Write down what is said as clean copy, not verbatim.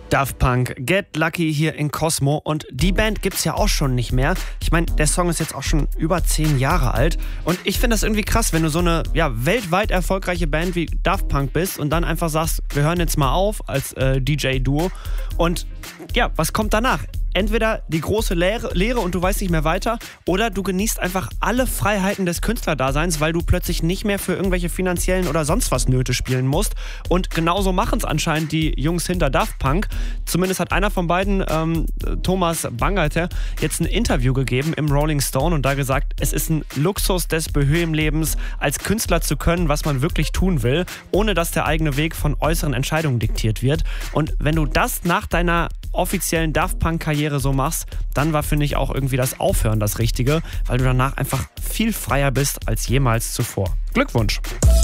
Daft Punk, Get Lucky hier in Cosmo, und die Band gibt's ja auch schon nicht mehr. Ich meine, der Song ist jetzt auch schon über 10 Jahre alt und ich finde das irgendwie krass, wenn du so eine weltweit erfolgreiche Band wie Daft Punk bist und dann einfach sagst, wir hören jetzt mal auf als DJ-Duo und ja, was kommt danach? Entweder die große Leere und du weißt nicht mehr weiter, oder du genießt einfach alle Freiheiten des Künstlerdaseins, weil du plötzlich nicht mehr für irgendwelche finanziellen oder sonst was Nöte spielen musst. Und genauso machen es anscheinend die Jungs hinter Daft Punk. Zumindest hat einer von beiden, Thomas Bangalter, jetzt ein Interview gegeben im Rolling Stone und da gesagt, es ist ein Luxus des Bohem-Lebens, als Künstler zu können, was man wirklich tun will, ohne dass der eigene Weg von äußeren Entscheidungen diktiert wird. Und wenn du das nach deiner offiziellen Daft Punk-Karriere so machst, dann war, finde ich, auch irgendwie das Aufhören das Richtige, weil du danach einfach viel freier bist als jemals zuvor. Glückwunsch!